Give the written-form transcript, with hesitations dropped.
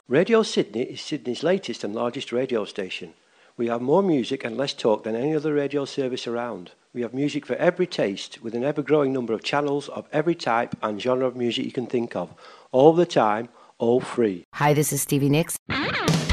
Radio Sydney is Sydney's latest and largest radio station. We have more music and less talk than any other radio service around. We have music for every taste, with an ever-growing number of channels of every type and genre of music you can think of. All the time, all free. Hi, this is Stevie Nicks.